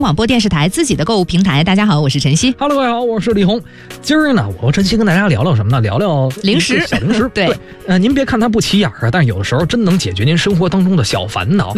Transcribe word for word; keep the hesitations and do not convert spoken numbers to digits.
广播电视台自己的购物平台。大家好，我是晨曦。 Hello， 各位好，我是李红。今儿呢，我和晨曦跟大家聊聊什么呢？聊聊零食， 小零食。 对， 对，呃，您别看它不起眼啊，但是有的时候真能解决您生活当中的小烦恼。